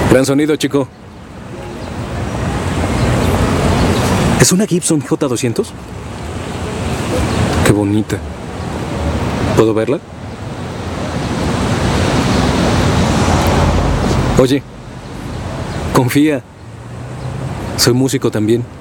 Gran sonido, chico. ¿Es una Gibson J200? Qué bonita. ¿Puedo verla? Oye, confía. Soy músico también.